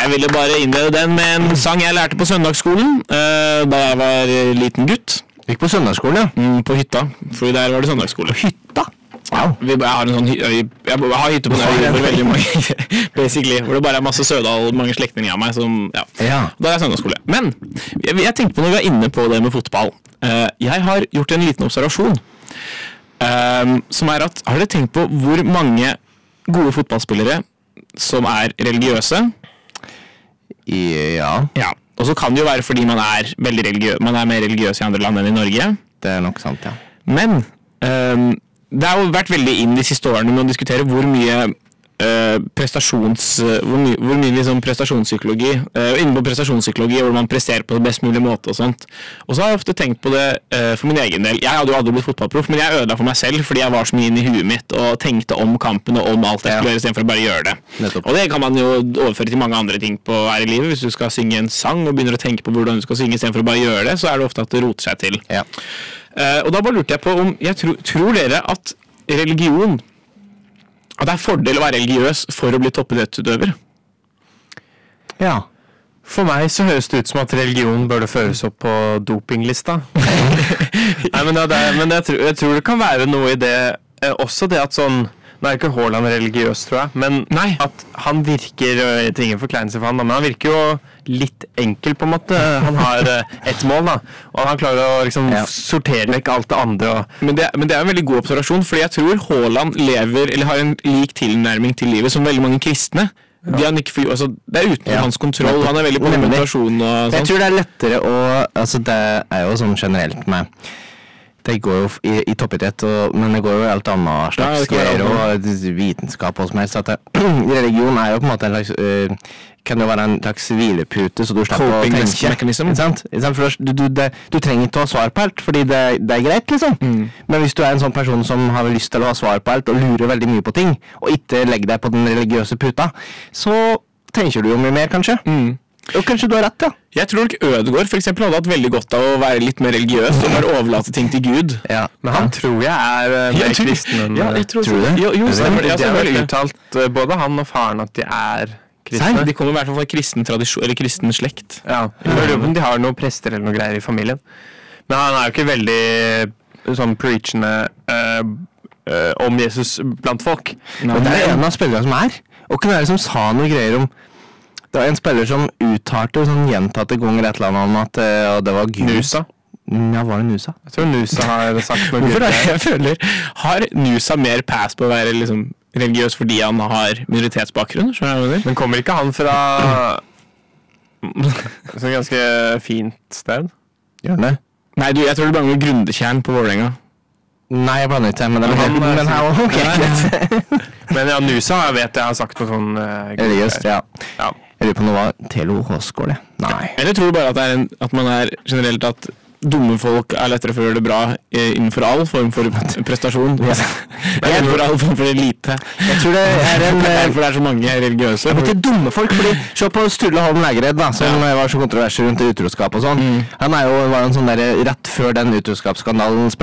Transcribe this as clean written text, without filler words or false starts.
Jeg ville bare innlede den med en sang jeg lærte på søndagsskolen da jeg var liten gutt. Gikk på søndagsskolen, ja? På hytta, fordi der var det søndagsskole. Hytta? Ja, jeg har en sånn jeg har hytte på en øy hvor veldig mange, basically, hvor det bare masse Sødal, mange slektninger av meg som, ja. Da er søndagsskole. Men, jeg tenkte på når vi var inne på det med fotball. Jeg har gjort en liten observasjon, som at, har dere tenkt på hvor mange gode fotballspillere som religiøse? Ja. Ja, og så kan det jo være fordi man veldig religiøs, man mer religiøs i andre land enn i Norge. Det nok sant, ja. Men, det har jo vært veldig inn de siste årene med å diskutere hvor mye hvor mye liksom prestasjonspsykologi inne på prestasjonspsykologi hvor man presterer på best mulig måte og sånt. Og så har jeg ofte tenkt på det for min egen del. Jeg hadde jo aldri blitt fotballproff, men jeg ødela for meg selv fordi jeg var så mye inne i huet mitt og tenkte om kampen og om alt jeg skulle gjøre i stedet for å bare gjøre det. Nettopp. Og det kan man jo overføre til mange andre ting på her i livet. Hvis du skal synge en sang og begynner å tenke på hvordan du skal synge i stedet for å bare gjøre det, så det ofte at det roter seg til. Ja. Og da bare lurte jeg på om tror dere at religion at det fordel å være religiøs for å bli toppidrettsutøver? Ja. For meg så høres det ut som at religion burde føres opp på dopinglista. Nei, men jeg tror det kan være noe i det, også det at sånn, nå ikke Haaland religiøs, tror jeg, men at han virker, jeg trenger ingen forkleinelse for han, men han virker jo litt enkel på en måte. Han har ett mål da, og han klarer å liksom sortere vekk alt det andre. Men det er en veldig god observasjon, fordi jeg tror Haaland lever, eller har en lik tilnærming til livet som veldig mange kristne. Det er uten hans kontroll, han veldig på meditasjon og sånt. Jeg tror det lettere å, altså det jo sånn generelt med det går jo i toppidrett, men det går jo alt annet slags greier og vitenskap og som helst. Religion jo på en måte en slags, kan jo være en slags hvilepute, så du slipper å tenke. Du trenger ikke å ha svar på alt, fordi det greit, liksom. Men hvis du en sånn person som har lyst til å ha svar på alt og lurer veldig mye på ting, og ikke legger deg på den religiøse puta, så tenker du jo mye mer, kanskje. Og kanskje du har rett, ja. Jeg tror nok Ødegaard for eksempel hadde hatt veldig godt av å være litt mer religiøs og bare overlate ting til Gud. Ja, men han tror jeg mer kristen. Ja, jeg tror det. Jo, stemmer. De har vel uttalt både han og faren at de kristne. De kommer i hvert fall fra kristen tradisjon, eller kristen slekt. Ja, jeg lurer på om de har noen prester eller noen greier i familien. Men han jo ikke veldig sånn preachende om Jesus blant folk. Men det en av spillerne som og kan være som sa noe greier om det var en spiller som uttalte sånn gjentatte ganger et eller annet om at det var Gud. Nusa? Ja, var det Nusa? Jeg tror Nusa har sagt noe Gud. Jeg føler, har Nusa mer pass på å være liksom religiøs fordi han har minoritetsbakgrunn? Men kommer ikke han fra sånn ganske fint sted? Gjør det? Nei, jeg tror det bare med Grundekjern på Vålerenga. Nei, jeg blander ikke, men her også, ok. Men ja, Nusa vet jeg har sagt noe sånn religiøst, ja. Jeg lurer på noe var Telo Håsgård, det? Nei. Eller tror du bare at man generelt at dumme folk lettere for å gjøre det bra innenfor all form for prestasjon. Innenfor all form for elite. Jeg tror det derfor det så mange religiøse. Jeg vet ikke dumme folk, fordi se på Sturle Holm Lægered da, som var så kontroverser rundt utroskap og sånn. Han var jo en sånn der, rett før den utroskapsskandalen